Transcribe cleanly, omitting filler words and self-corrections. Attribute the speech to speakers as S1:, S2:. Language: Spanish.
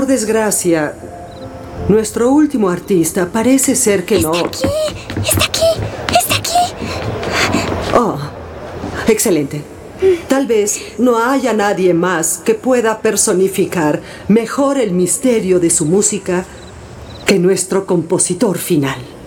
S1: desgracia, nuestro último artista parece ser que no...
S2: ¡Está aquí! ¡Está aquí! ¡Está aquí!
S1: Oh, excelente. Tal vez no haya nadie más que pueda personificar mejor el misterio de su música que nuestro compositor final.